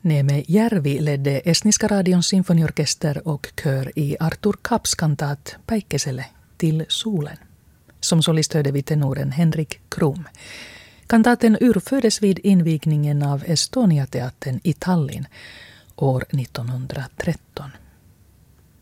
Neeme Järvi ledde Estniska radions symfoniorkester och kör i Artur Kaps kantat Päikkeselle till solen. Som solist hörde vi tenoren Henrik Krum. Kantaten urfördes vid invigningen av Estonia-teatern i Tallinn år 1913.